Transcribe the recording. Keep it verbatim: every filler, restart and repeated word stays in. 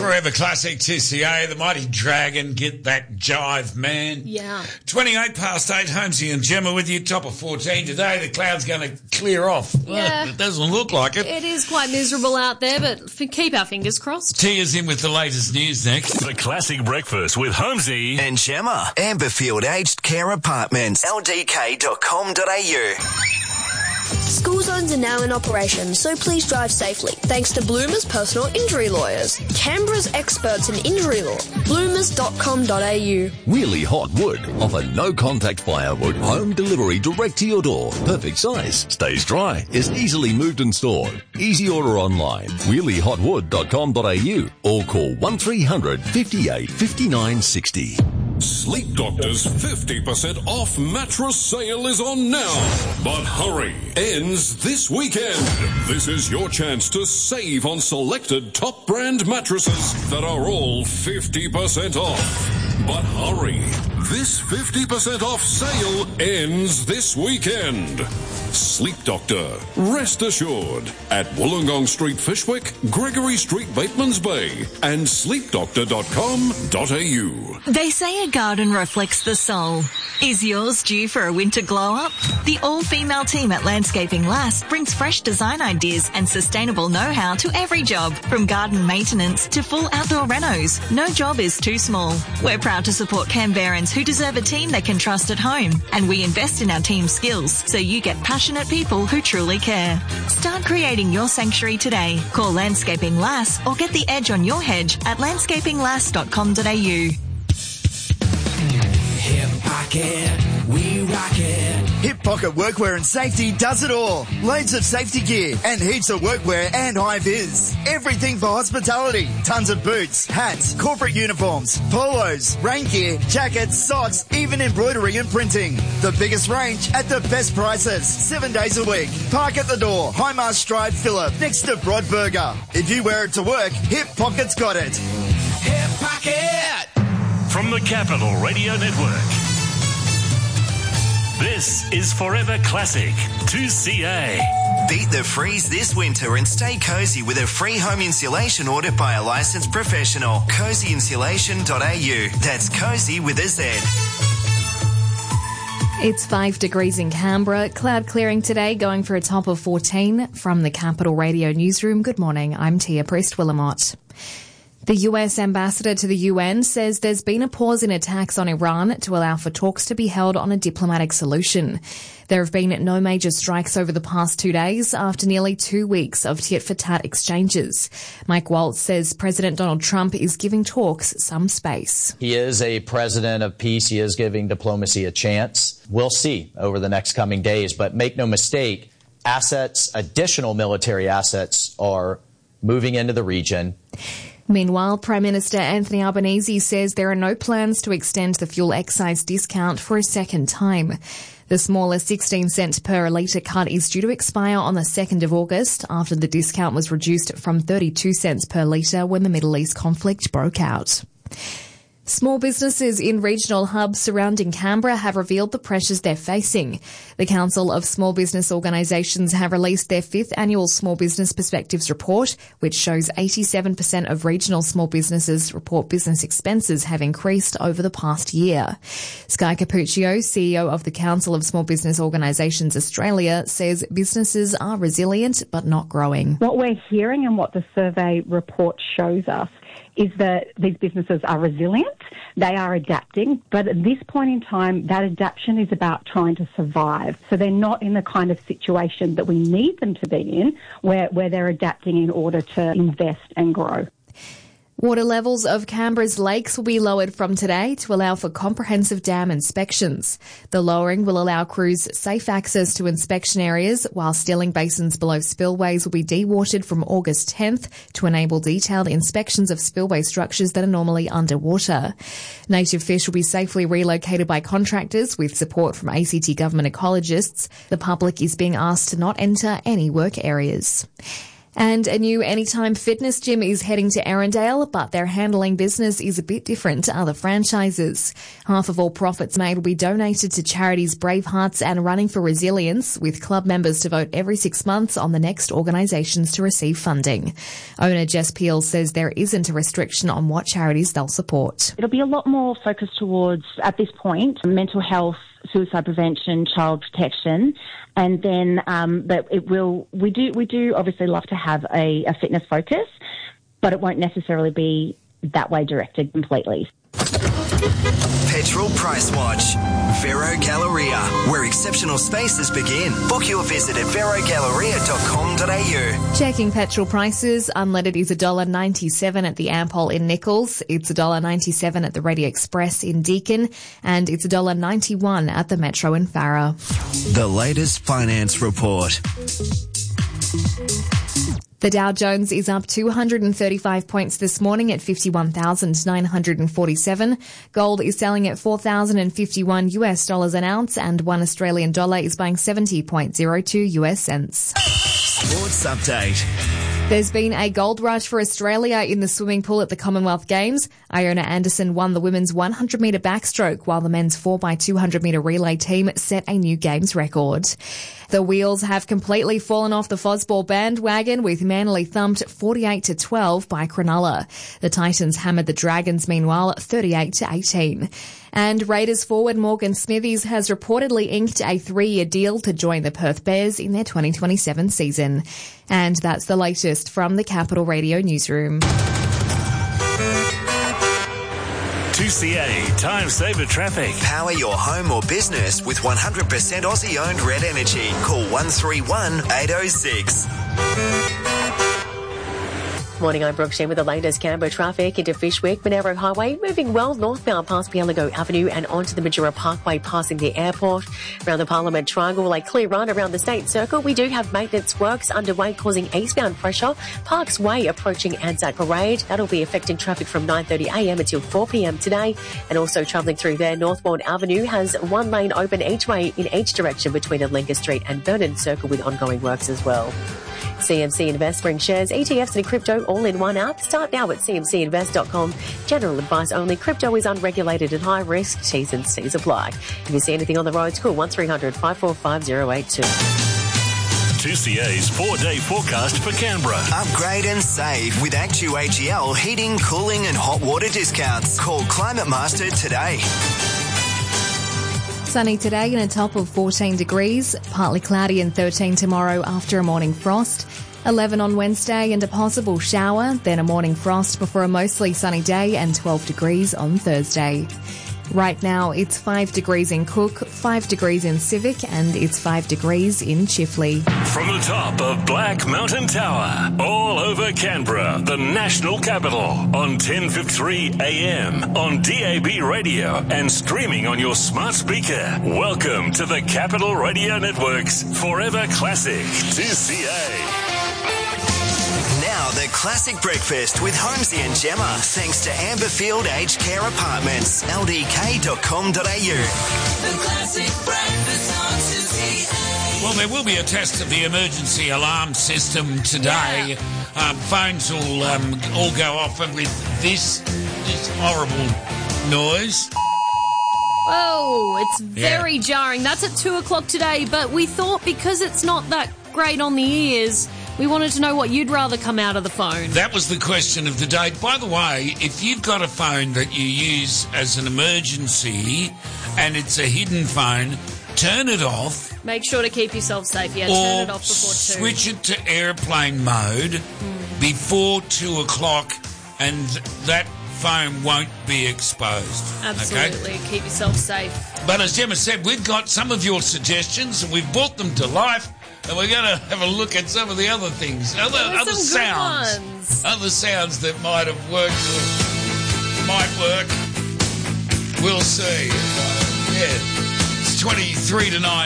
Forever Classic T C A, the Mighty Dragon, Get That Jive, Man. Yeah. twenty-eight past eight, Holmesy and Gemma with you, top of fourteen today. The cloud's going to clear off. Yeah. Well, it doesn't look like it. It is quite miserable out there, but f- keep our fingers crossed. Tia's in with the latest news next. The Classic Breakfast with Holmesy and Gemma. Amberfield Aged Care Apartments. L D K dot com dot a u. School zones are now in operation, so please drive safely. Thanks to Bloomers Personal Injury Lawyers, Canberra's experts in injury law. bloomers dot com dot a u. Wheelie Hot Wood offer no-contact firewood, home delivery direct to your door. Perfect size, stays dry, is easily moved and stored. Easy order online, wheelie hot wood dot com dot a u or call one three hundred, fifty-eight, fifty-nine, sixty. Sleep Doctor's fifty percent off mattress sale is on now. But hurry, ends this weekend. This is your chance to save on selected top brand mattresses that are all fifty percent off. But hurry, this fifty percent off sale ends this weekend. Sleep Doctor, rest assured, at Wollongong Street, Fishwick, Gregory Street, Batemans Bay, and sleep doctor dot com dot a u. They say a garden reflects the soul. Is yours due for a winter glow-up? The all-female team at Landscaping Lass brings fresh design ideas and sustainable know-how to every job, from garden maintenance to full outdoor renos. No job is too small. We're proud to support Canberrans who deserve a team they can trust at home, and we invest in our team skills so you get passionate people who truly care. Start creating your sanctuary today. Call Landscaping Lass or get the edge on your hedge at landscaping lass dot com dot a u. Hip Pocket, we rock it. Hip Pocket Workwear and Safety does it all. Loads of safety gear and heaps of workwear and high-vis. Everything for hospitality. Tons of boots, hats, corporate uniforms, polos, rain gear, jackets, socks, even embroidery and printing. The biggest range at the best prices. Seven days a week. Park at the door. High Mast Drive, Phillip, next to Broadburger. If you wear it to work, Hip Pocket's got it. Hip Pocket! From the Capital Radio Network. This is Forever Classic two C A. Beat the freeze this winter and stay cozy with a free home insulation order by a licensed professional. cozy insulation dot a u. That's cozy with a Z. It's five degrees in Canberra. Cloud clearing today, going for a top of fourteen. From the Capital Radio Newsroom, good morning. I'm Tia Priest-Willamott. The U S ambassador to the U N says there's been a pause in attacks on Iran to allow for talks to be held on a diplomatic solution. There have been no major strikes over the past two days after nearly two weeks of tit-for-tat exchanges. Mike Waltz says President Donald Trump is giving talks some space. He is a president of peace. He is giving diplomacy a chance. We'll see over the next coming days. But make no mistake, assets, additional military assets, are moving into the region. Meanwhile, Prime Minister Anthony Albanese says there are no plans to extend the fuel excise discount for a second time. The smaller sixteen cents per litre cut is due to expire on the second of August after the discount was reduced from thirty-two cents per litre when the Middle East conflict broke out. Small businesses in regional hubs surrounding Canberra have revealed the pressures they're facing. The Council of Small Business Organisations have released their fifth annual Small Business Perspectives report, which shows eighty-seven percent of regional small businesses report business expenses have increased over the past year. Sky Capuccio, C E O of the Council of Small Business Organisations Australia, says businesses are resilient but not growing. What we're hearing and what the survey report shows us is that these businesses are resilient, they are adapting, but at this point in time, that adaptation is about trying to survive. So they're not in the kind of situation that we need them to be in, where, where they're adapting in order to invest and grow. Water levels of Canberra's lakes will be lowered from today to allow for comprehensive dam inspections. The lowering will allow crews safe access to inspection areas, while Stilling basins below spillways will be dewatered from August tenth to enable detailed inspections of spillway structures that are normally underwater. Native fish will be safely relocated by contractors with support from A C T government ecologists. The public is being asked to not enter any work areas. And a new Anytime Fitness gym is heading to Erindale, but their handling business is a bit different to other franchises. Half of all profits made will be donated to charities Bravehearts and Running for Resilience, with club members to vote every six months on the next organisations to receive funding. Owner Jess Peel says there isn't a restriction on what charities they'll support. It'll be a lot more focused towards, at this point, mental health, suicide prevention, child protection, and then um, that it will. We do we do obviously love to have a, a fitness focus, but it won't necessarily be that way directed completely. Petrol Price Watch. Vero Galleria, where exceptional spaces begin. Book your visit at vero galleria dot com dot a u. Checking petrol prices. Unleaded is one dollar ninety-seven at the Ampol in Nichols. It's one dollar ninety-seven at the Radio Express in Deakin. And it's one dollar ninety-one at the Metro in Farrer. The latest finance report. The Dow Jones is up two hundred thirty-five points this morning at fifty-one thousand nine hundred forty-seven. Gold is selling at four thousand fifty-one US dollars an ounce, and one Australian dollar is buying seventy point zero two US cents. Sports update. There's been a gold rush for Australia in the swimming pool at the Commonwealth Games. Iona Anderson won the women's one hundred metre backstroke, while the men's four by two hundred metre relay team set a new Games record. The wheels have completely fallen off the Fosball bandwagon, with Manly thumped forty-eight to twelve by Cronulla. The Titans hammered the Dragons, meanwhile, thirty-eight to eighteen. And Raiders forward Morgan Smithies has reportedly inked a three-year deal to join the Perth Bears in their twenty twenty-seven season. And that's the latest from the Capital Radio newsroom. two C A Time Saver Traffic. Power your home or business with one hundred percent Aussie-owned Red Energy. Call one three one, eight oh six. Morning, I'm Brooke Sheen with the latest Canberra traffic into Fishwick, Monaro Highway, moving well northbound past Bielago Avenue and onto the Majura Parkway, passing the airport. Around the Parliament Triangle, a clear run around the State Circle. We do have maintenance works underway causing eastbound pressure. Parks Way approaching Anzac Parade. That'll be affecting traffic from nine thirty a m until four p m today. And also travelling through there, Northbourne Avenue has one lane open each way in each direction between Alinga Street and Vernon Circle, with ongoing works as well. C M C Invest brings shares, E T Fs and crypto all in one app. Start now at c m c invest dot com. General advice only. Crypto is unregulated and high risk. T's and C's apply. If you see anything on the roads, call one three hundred, five four five, zero eight two. two C A's four-day forecast for Canberra. Upgrade and save with Actu A G L heating, cooling and hot water discounts. Call Climate Master today. Sunny today and a top of fourteen degrees, partly cloudy and thirteen tomorrow after a morning frost. eleven on Wednesday and a possible shower, then a morning frost before a mostly sunny day and twelve degrees on Thursday. Right now it's five degrees in Cook, five degrees in Civic, and it's five degrees in Chifley. From the top of Black Mountain Tower, all over Canberra, the national capital, on ten fifty-three a m, on D A B radio and streaming on your smart speaker. Welcome to the Capital Radio Network's Forever Classic two C A. Now the Classic Breakfast with Holmesy and Gemma, thanks to Amberfield Aged Care Apartments, l d k dot com dot a u. The Classic Breakfast on two C A. Well, there will be a test of the emergency alarm system today. Yeah. Um, phones will um, all go off with this, this horrible noise. Whoa, it's very Yeah. jarring. That's at two o'clock today, but we thought because it's not that great on the ears, we wanted to know what you'd rather come out of the phone. That was the question of the day. By the way, if you've got a phone that you use as an emergency and it's a hidden phone, turn it off. Make sure to keep yourself safe. Yeah, or turn it off before two. Switch it to airplane mode Mm. before two o'clock, and that phone won't be exposed. Absolutely. Okay? Keep yourself safe. But as Gemma said, we've got some of your suggestions and we've brought them to life. And we're going to have a look at some of the other things, other, There were other some good sounds, ones. other sounds that might have worked, or might work. We'll see. Uh, yeah, it's twenty-three to nine.